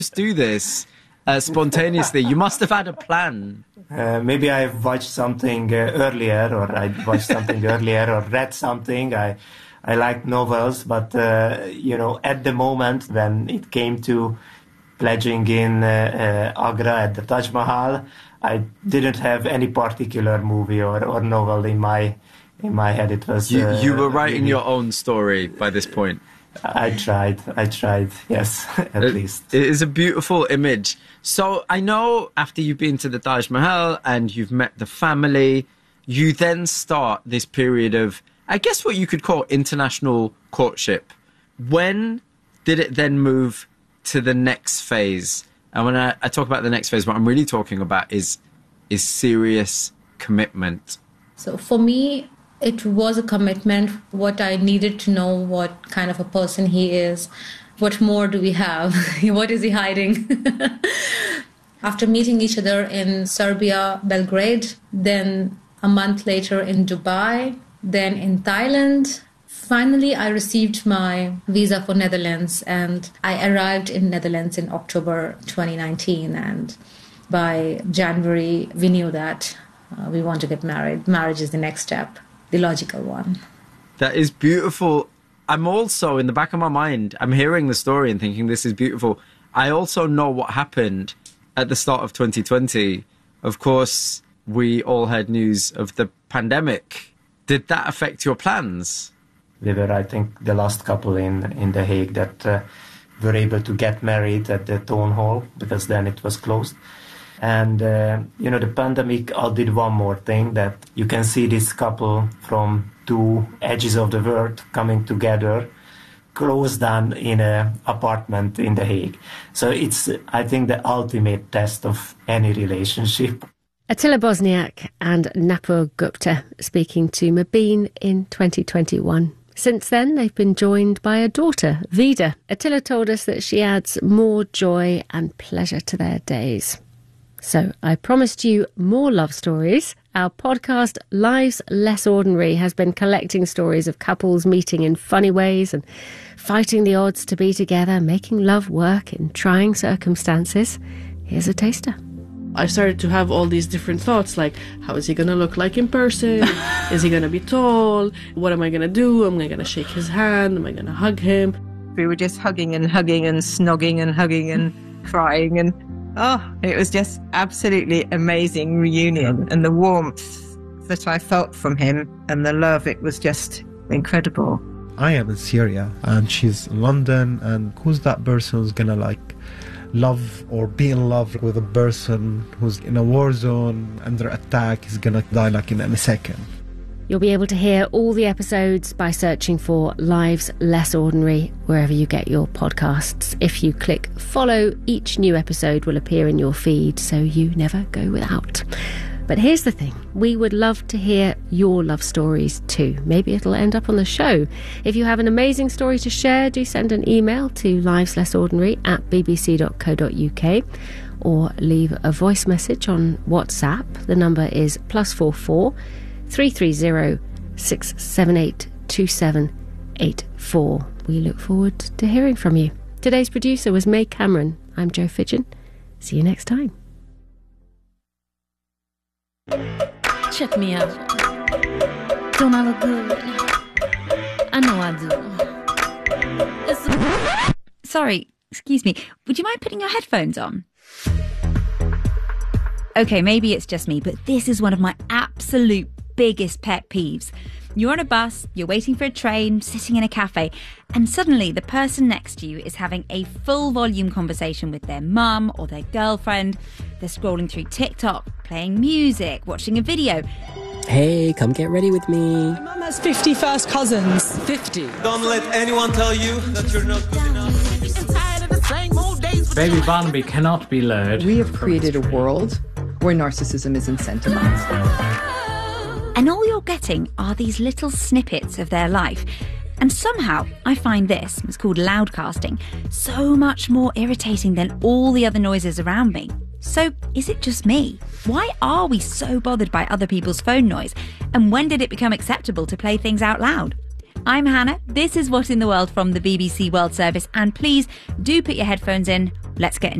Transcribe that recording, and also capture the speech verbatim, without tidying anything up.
just do this uh, spontaneously? You must have had a plan. Uh, maybe I watched something uh, earlier, or I watched something earlier, or read something. I I like novels, but uh, you know, at the moment when it came to pledging in uh, uh, Agra at the Taj Mahal, I didn't have any particular movie or, or novel in my in my head. It was you, uh, you were writing really, your own story by this point. I tried, I tried, yes, at it, least. It is a beautiful image. So I know after you've been to the Taj Mahal and you've met the family, you then start this period of, I guess what you could call international courtship. When did it then move to the next phase? And when I, I talk about the next phase, what I'm really talking about is is serious commitment. So for me, it was a commitment. What I needed to know what kind of a person he is. What more do we have? What is he hiding? After meeting each other in Serbia, Belgrade, then a month later in Dubai, then in Thailand, finally I received my visa for Netherlands, and I arrived in Netherlands in October twenty nineteen. And by January, we knew that uh, we want to get married. Marriage is the next step. The logical one. That is beautiful. I'm also, in the back of my mind, I'm hearing the story and thinking this is beautiful. I also know what happened at the start of twenty twenty. Of course, we all had news of the pandemic. Did that affect your plans? We were, I think, the last couple in, in The Hague that uh, were able to get married at the town hall, because then it was closed. And, uh, you know, the pandemic did one more thing, that you can see this couple from two edges of the world coming together, closed down in an apartment in The Hague. So it's, I think, the ultimate test of any relationship. Attila Bosniak and Napur Gupta speaking to Mobeen in twenty twenty-one. Since then, they've been joined by a daughter, Vida. Attila told us that she adds more joy and pleasure to their days. So I promised you more love stories. Our podcast, Lives Less Ordinary, has been collecting stories of couples meeting in funny ways and fighting the odds to be together, making love work in trying circumstances. Here's a taster. I started to have all these different thoughts, like, how is he going to look like in person? Is he going to be tall? What am I going to do? Am I going to shake his hand? Am I going to hug him? We were just hugging and hugging and snogging and hugging and crying, and oh, it was just absolutely amazing reunion, and the warmth that I felt from him and the love, it was just incredible. I am in Syria and she's in London, and who's that person who's gonna like love or be in love with a person who's in a war zone under attack? Is gonna die like in a second. You'll be able to hear all the episodes by searching for Lives Less Ordinary wherever you get your podcasts. If you click follow, each new episode will appear in your feed, so you never go without. But here's the thing, we would love to hear your love stories too. Maybe it'll end up on the show. If you have an amazing story to share, do send an email to liveslessordinary at bbc.co.uk or leave a voice message on WhatsApp. The number is plus four four three three zero six seven eight two seven eight four. We look forward to hearing from you. Today's producer was May Cameron. I'm Jo Fidgen. See you next time. Check me out. Don't I look good? I know I do. It's a... Sorry, excuse me. Would you mind putting your headphones on? Okay, maybe it's just me, but this is one of my absolute biggest pet peeves. You're on a bus, you're waiting for a train, sitting in a cafe, and suddenly the person next to you is having a full volume conversation with their mum or their girlfriend. They're scrolling through TikTok, playing music, watching a video. Hey, come get ready with me. My mum has fifty first cousins. fifty. Don't let anyone tell you that you're not good enough. Baby Barnaby cannot be lured. We have created a world where narcissism is incentivized. And all you're getting are these little snippets of their life. And somehow I find this, it's called loudcasting, so much more irritating than all the other noises around me. So is it just me? Why are we so bothered by other people's phone noise? And when did it become acceptable to play things out loud? I'm Hannah. This is What in the World from the B B C World Service. And please do put your headphones in. Let's get into